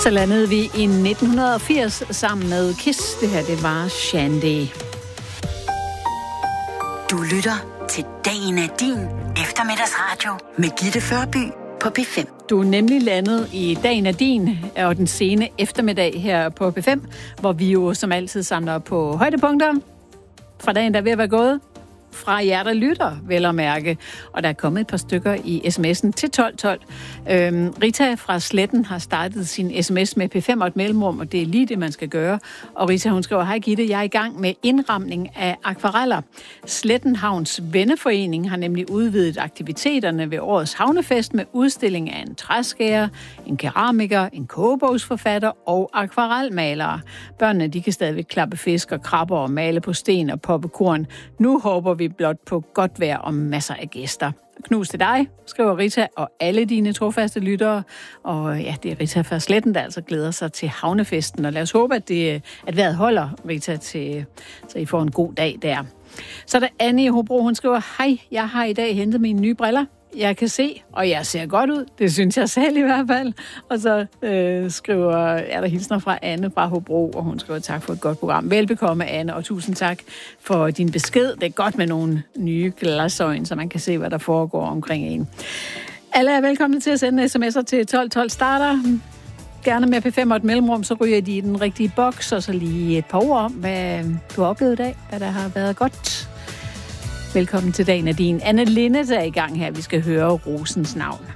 Så landede vi i 1980 sammen med Kiss. Det her, det var Shandy. Du lytter til Dagen er din eftermiddagsradio med Gitte Førby på P5. Du er nemlig landet i Dagen er din og den sene eftermiddag her på P5, hvor vi jo som altid samler på højdepunkter fra dagen, der er ved at være gået. Fra jer, der lytter, vel at mærke. Og der er kommet et par stykker i sms'en til 1212. Rita fra Sletten har startet sin sms med P5 og et mellemrum, og det er lige det, man skal gøre. Og Rita, hun skriver, hej Gitte, jeg er i gang med indramning af akvareller. Sletten Havns Venneforening har nemlig udvidet aktiviteterne ved årets havnefest med udstilling af en træskærer, en keramiker, en kogebogsforfatter og akvarelmalere. Børnene, de kan stadigvæk klappe fisk og krabber og male på sten og poppe korn. Nu håber vi blot på godt vejr og masser af gæster. Knus til dig, skriver Rita, og alle dine trofaste lyttere. Og ja, det er Rita fra Sletten, der altså glæder sig til havnefesten. Og lad os håbe, at vejret holder, Rita, så I får en god dag der. Så er der Anne i Hobro, hun skriver, hej, jeg har i dag hentet mine nye briller. Jeg kan se, og jeg ser godt ud. Det synes jeg selv i hvert fald. Og så er der hilsner fra Anne fra Hobro, og hun skriver tak for et godt program. Velbekomme, Anne, og tusind tak for din besked. Det er godt med nogle nye glasøjne, så man kan se, hvad der foregår omkring en. Alle er velkomne til at sende sms'er til 1212 starter. Gerne med P5 og et mellemrum, så ryger de i den rigtige boks, og så lige et par ord om, hvad du har oplevet i dag, hvad der har været godt. Velkommen til Dagen er din. Anne Linnet er i gang her. Vi skal høre Rosens navn.